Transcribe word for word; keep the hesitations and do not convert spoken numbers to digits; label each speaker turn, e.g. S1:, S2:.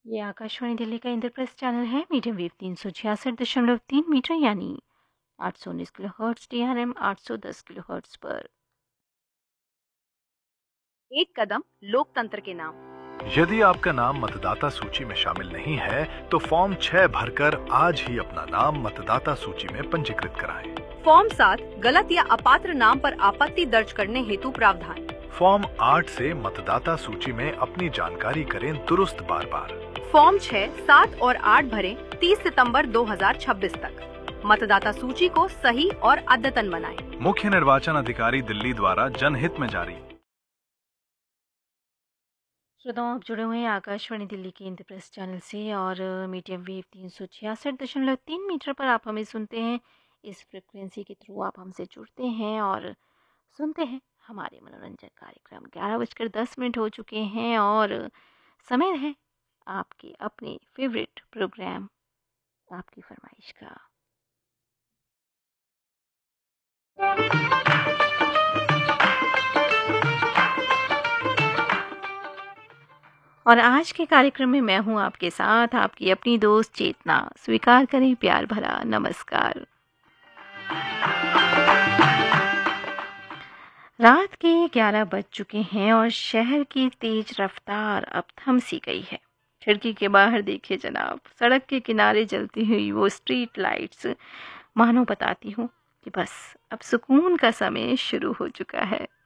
S1: ये आकाशवाणी दिल्ली का इंद्रप्रस्थ चैनल है। मीडियम वेव तीन सौ छियासठ दशमलव तीन मीटर यानी आठ सौ उन्नीस kilo hertz, D R M आठ सौ दस किलो हर्ट्स पर।
S2: एक कदम लोकतंत्र के नाम।
S3: यदि आपका नाम मतदाता सूची में शामिल नहीं है तो फॉर्म छह भरकर आज ही अपना नाम मतदाता सूची में पंजीकृत कराएं।
S2: फॉर्म सात गलत या अपात्र नाम पर आपत्ति दर्ज करने हेतु प्रावधान।
S3: फॉर्म आठ से मतदाता सूची में अपनी जानकारी करें दुरुस्त बार बार।
S2: फॉर्म छह, सात और आठ भरें तीस सितंबर दो हज़ार छब्बीस तक। मतदाता सूची को सही और अद्यतन बनाएं।
S3: मुख्य निर्वाचन अधिकारी दिल्ली द्वारा जनहित में जारी।
S1: श्रोताओं, आप जुड़े हुए हैं आकाशवाणी दिल्ली के इंद्रप्रस्थ चैनल से और मीडियम वेव तीन सौ छियासठ दशमलव तीन मीटर पर आप हमें सुनते हैं। इस फ्रिक्वेंसी के थ्रू आप हमसे जुड़ते हैं और सुनते हैं हमारे मनोरंजन कार्यक्रम। ग्यारह बजकर दस मिनट हो चुके हैं और समय है आपके अपने फेवरेट प्रोग्राम आपकी फरमाइश का। और आज के कार्यक्रम में मैं हूं आपके साथ, आपकी अपनी दोस्त चेतना। स्वीकार करें प्यार भरा नमस्कार। रात के ग्यारह बज चुके हैं और शहर की तेज रफ्तार अब थम सी गई है। खिड़की के बाहर देखिए जनाब, सड़क के किनारे जलती हुई वो स्ट्रीट लाइट्स मानो बताती हूँ कि बस अब सुकून का समय शुरू हो चुका है।